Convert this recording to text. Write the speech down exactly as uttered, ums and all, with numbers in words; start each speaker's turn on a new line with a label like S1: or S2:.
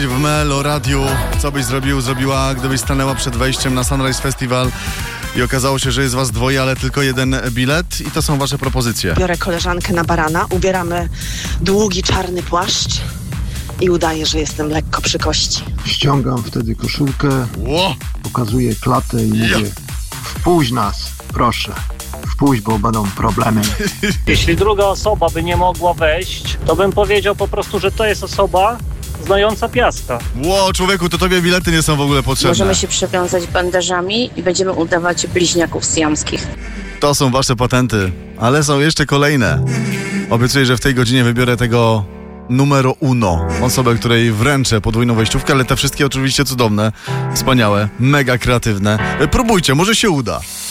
S1: dziś w Melo Radiu. Co byś zrobił, zrobiła, gdybyś stanęła przed wejściem na Sunrise Festival i okazało się, że jest was dwoje, ale tylko jeden bilet i to są wasze propozycje.
S2: Biorę koleżankę na barana, ubieramy długi czarny płaszcz i udaję, że jestem lekko przy kości.
S3: Ściągam wtedy koszulkę,
S1: Ło!
S3: pokazuję klatę i mówię: wpuść nas, proszę. Wpuść, bo będą problemy.
S4: Jeśli druga osoba by nie mogła wejść, to bym powiedział po prostu, że to jest osoba znająca Piasta.
S1: Ło, człowieku, to tobie bilety nie są w ogóle potrzebne.
S5: Możemy się przywiązać bandażami i będziemy udawać bliźniaków syjamskich.
S1: To są wasze patenty, ale są jeszcze kolejne. Obiecuję, że w tej godzinie wybiorę tego numero uno. Osobę, której wręczę podwójną wejściówkę, ale te wszystkie oczywiście cudowne, wspaniałe, mega kreatywne. Próbujcie, może się uda.